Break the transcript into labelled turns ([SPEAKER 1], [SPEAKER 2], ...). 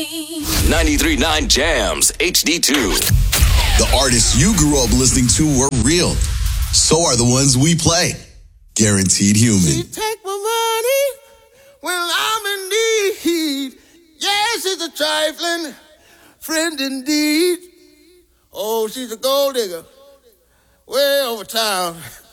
[SPEAKER 1] 93.9 Jams HD2.
[SPEAKER 2] The artists you grew up listening to were real. So are the ones we play. Guaranteed Human.
[SPEAKER 3] She take my money when I'm in need. Yes, she's a trifling friend indeed. Oh, she's a gold digger way over town.